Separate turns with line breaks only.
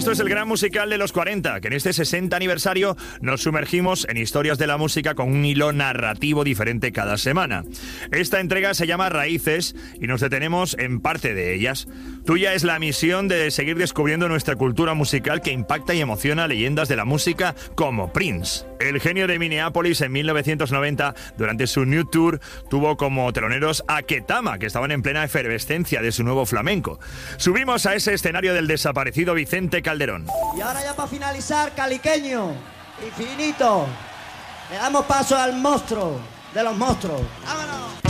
Esto es el gran musical de los 40, que en este 60 aniversario nos sumergimos en historias de la música con un hilo narrativo diferente cada semana. Esta entrega se llama Raíces y nos detenemos en parte de ellas. Tuya es la misión de seguir descubriendo nuestra cultura musical que impacta y emociona a leyendas de la música como Prince. El genio de Minneapolis en 1990, durante su New Tour, tuvo como teloneros a Ketama, que estaban en plena efervescencia de su nuevo flamenco. Subimos a ese escenario del desaparecido Vicente Calderón.
Y ahora ya para finalizar, caliqueño, infinito, le damos paso al monstruo de los monstruos. ¡Vámonos!